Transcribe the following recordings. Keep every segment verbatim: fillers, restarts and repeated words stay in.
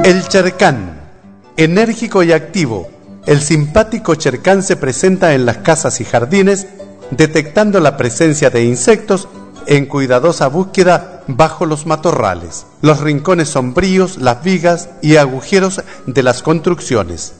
El chercán, enérgico y activo, el simpático chercán se presenta en las casas y jardines, detectando la presencia de insectos en cuidadosa búsqueda bajo los matorrales, los rincones sombríos, las vigas y agujeros de las construcciones.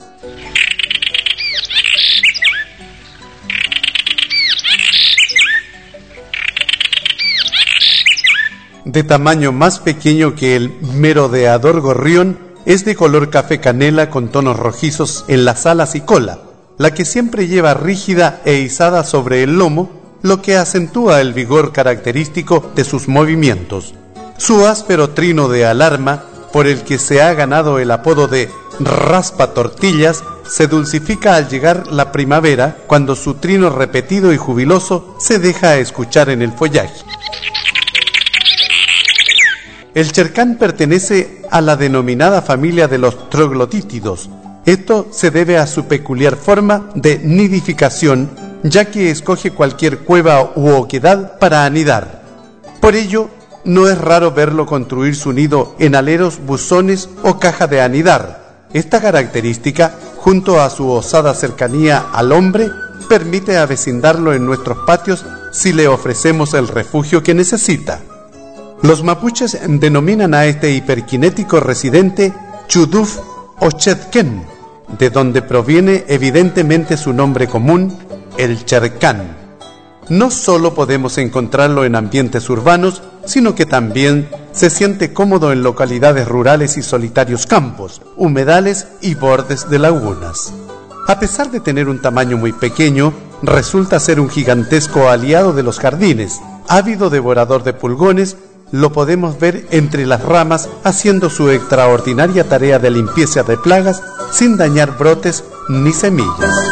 De tamaño más pequeño que el merodeador gorrión, es de color café canela con tonos rojizos en las alas y cola, la que siempre lleva rígida e izada sobre el lomo, lo que acentúa el vigor característico de sus movimientos. Su áspero trino de alarma, por el que se ha ganado el apodo de raspa tortillas, se dulcifica al llegar la primavera, cuando su trino repetido y jubiloso se deja escuchar en el follaje. El chercán pertenece a la denominada familia de los troglotítidos. Esto se debe a su peculiar forma de nidificación, ya que escoge cualquier cueva u oquedad para anidar. Por ello, no es raro verlo construir su nido en aleros, buzones o caja de anidar. Esta característica, junto a su osada cercanía al hombre, permite avecindarlo en nuestros patios si le ofrecemos el refugio que necesita. Los mapuches denominan a este hiperkinético residente Chuduf o Chetquén, de donde proviene evidentemente su nombre común, el chercán. No solo podemos encontrarlo en ambientes urbanos, sino que también se siente cómodo en localidades rurales y solitarios campos, humedales y bordes de lagunas. A pesar de tener un tamaño muy pequeño, resulta ser un gigantesco aliado de los jardines. Ávido devorador de pulgones, lo podemos ver entre las ramas haciendo su extraordinaria tarea de limpieza de plagas sin dañar brotes ni semillas.